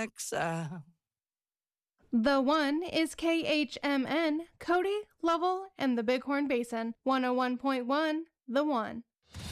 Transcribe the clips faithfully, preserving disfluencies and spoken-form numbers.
Alexa. The One is K H M N, Cody, Lovell, and the Bighorn Basin. one oh one point one, The One.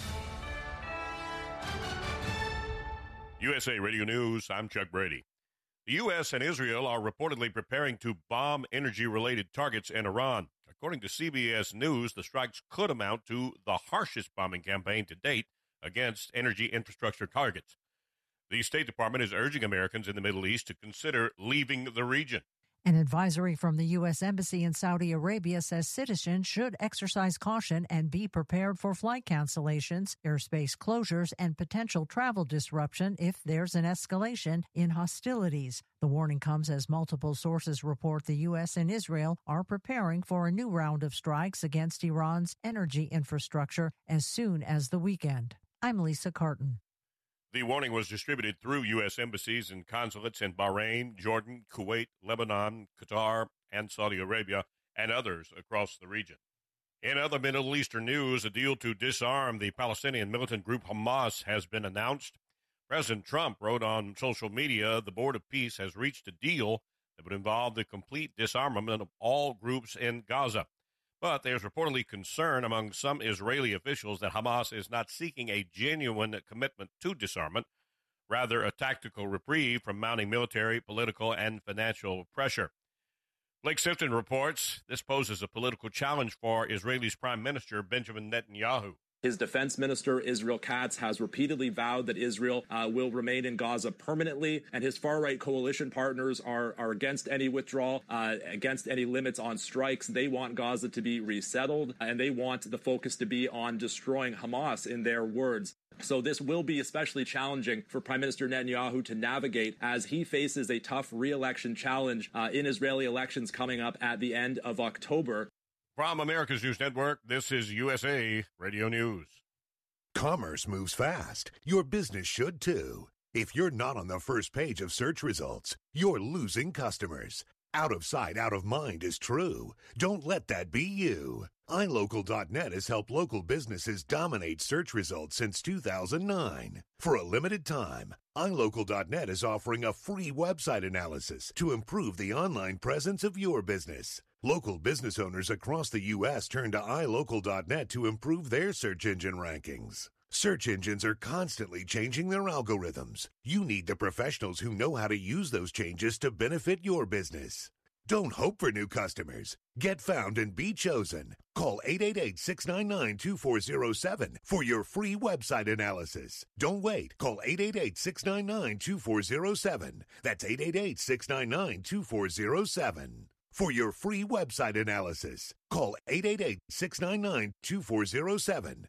U S A Radio News, I'm Chuck Brady. The U S and Israel are reportedly preparing to bomb energy-related targets in Iran. According to C B S News, the strikes could amount to the harshest bombing campaign to date against energy infrastructure targets. The State Department is urging Americans in the Middle East to consider leaving the region. An advisory from the U S Embassy in Saudi Arabia says citizens should exercise caution and be prepared for flight cancellations, airspace closures, and potential travel disruption if there's an escalation in hostilities. The warning comes as multiple sources report the U S and Israel are preparing for a new round of strikes against Iran's energy infrastructure as soon as the weekend. I'm Lisa Carton. The warning was distributed through U S embassies and consulates in Bahrain, Jordan, Kuwait, Lebanon, Qatar, and Saudi Arabia, and others across the region. In other Middle Eastern news, a deal to disarm the Palestinian militant group Hamas has been announced. President Trump wrote on social media the Board of Peace has reached a deal that would involve the complete disarmament of all groups in Gaza. But there's reportedly concern among some Israeli officials that Hamas is not seeking a genuine commitment to disarmament, rather a tactical reprieve from mounting military, political, and financial pressure. Blake Sifton reports this poses a political challenge for Israel's Prime Minister Benjamin Netanyahu. His defense minister, Israel Katz, has repeatedly vowed that Israel uh, will remain in Gaza permanently, and his far-right coalition partners are, are against any withdrawal, uh, against any limits on strikes. They want Gaza to be resettled, and they want the focus to be on destroying Hamas, in their words. So this will be especially challenging for Prime Minister Netanyahu to navigate as he faces a tough re-election challenge uh, in Israeli elections coming up at the end of October. From America's News Network, this is U S A Radio News. Commerce moves fast. Your business should too. If you're not on the first page of search results, you're losing customers. Out of sight, out of mind is true. Don't let that be you. i local dot net has helped local businesses dominate search results since two thousand nine. For a limited time, i local dot net is offering a free website analysis to improve the online presence of your business. Local business owners across the U S turn to i local dot net to improve their search engine rankings. Search engines are constantly changing their algorithms. You need the professionals who know how to use those changes to benefit your business. Don't hope for new customers. Get found and be chosen. Call eight eight eight, six nine nine, two four zero seven for your free website analysis. Don't wait. Call eight eight eight, six nine nine, two four zero seven. That's eight eight eight, six nine nine, two four zero seven. For your free website analysis, call eight eight eight, six nine nine, two four zero seven.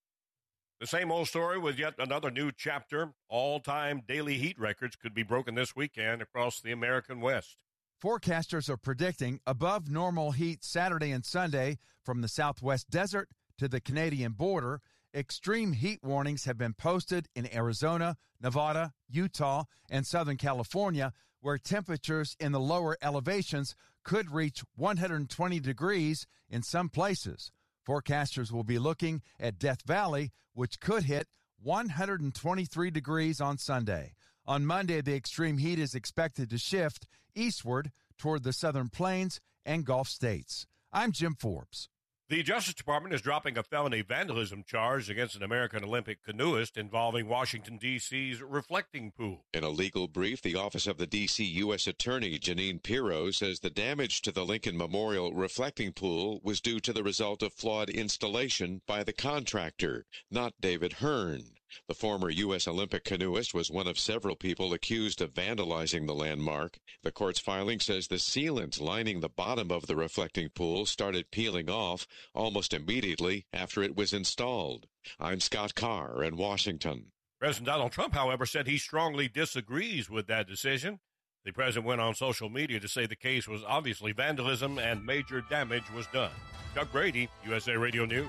The same old story with yet another new chapter. All-time daily heat records could be broken this weekend across the American West. Forecasters are predicting above normal heat Saturday and Sunday from the Southwest desert to the Canadian border. Extreme heat warnings have been posted in Arizona, Nevada, Utah, and Southern California, where temperatures in the lower elevations could reach one hundred twenty degrees in some places. Forecasters will be looking at Death Valley, which could hit one hundred twenty-three degrees on Sunday. On Monday, the extreme heat is expected to shift eastward toward the Southern Plains and Gulf states. I'm Jim Forbes. The Justice Department is dropping a felony vandalism charge against an American Olympic canoeist involving Washington, D C's reflecting pool. In a legal brief, the Office of the D C U S Attorney, Janine Pirro, says the damage to the Lincoln Memorial reflecting pool was due to the result of flawed installation by the contractor, not David Hearn. The former U S Olympic canoeist was one of several people accused of vandalizing the landmark. The court's filing says the sealant lining the bottom of the reflecting pool started peeling off almost immediately after it was installed. I'm Scott Carr in Washington. President Donald Trump, however, said he strongly disagrees with that decision. The president went on social media to say the case was obviously vandalism and major damage was done. Chuck Brady, U S A Radio News.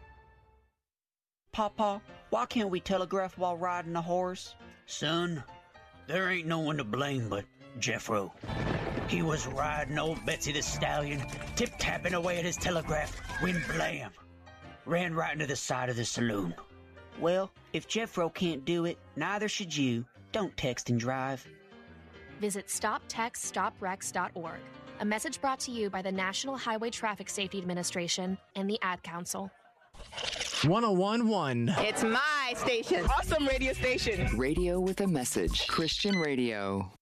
Papa, why can't we telegraph while riding a horse? Son, there ain't no one to blame but Jeffro. He was riding old Betsy the Stallion, tip-tapping away at his telegraph, when blam, ran right into the side of the saloon. Well, if Jeffro can't do it, neither should you. Don't text and drive. visit stop text stop wrecks dot org. A message brought to you by the National Highway Traffic Safety Administration and the Ad Council. one oh one point one. It's my station. Awesome radio station. Radio with a message. Christian radio.